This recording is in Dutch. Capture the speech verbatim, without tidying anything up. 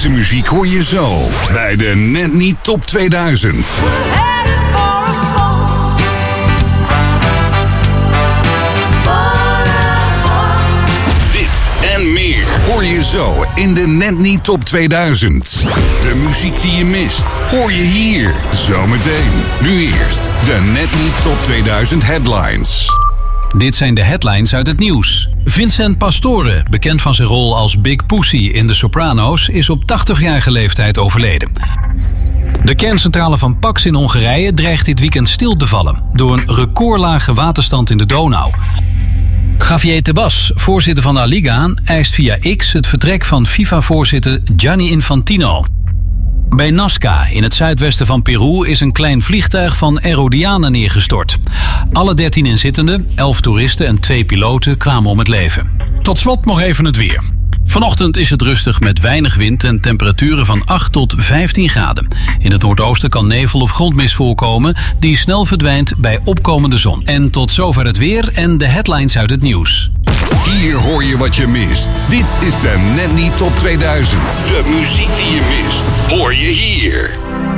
Deze muziek hoor je zo bij de Net Niet Top tweeduizend. En meer hoor je zo in de Net Niet Top tweeduizend. De muziek die je mist, hoor je hier zometeen. Nu eerst de Net Niet Top tweeduizend headlines. Dit zijn de headlines uit het nieuws. Vincent Pastore, bekend van zijn rol als Big Pussy in The Sopranos, is op tachtigjarige leeftijd overleden. De kerncentrale van Pax in Hongarije dreigt dit weekend stil te vallen door een recordlage waterstand in de Donau. Javier Tebas, voorzitter van de La Liga, eist via X het vertrek van FIFA-voorzitter Gianni Infantino. Bij Nazca, in het zuidwesten van Peru, is een klein vliegtuig van Aerodiana neergestort. Alle dertien inzittenden, elf toeristen en twee piloten kwamen om het leven. Tot slot nog even het weer. Vanochtend is het rustig met weinig wind en temperaturen van acht tot vijftien graden. In het noordoosten kan nevel of grondmist voorkomen die snel verdwijnt bij opkomende zon. En tot zover het weer en de headlines uit het nieuws. Hier hoor je wat je mist. Dit is de Net Niet Top tweeduizend. De muziek die je mist, hoor je hier.